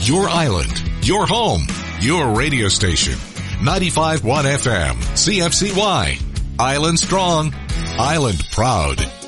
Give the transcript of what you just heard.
Your island, your home, your radio station. 95.1 FM, CFCY. Island strong, island proud.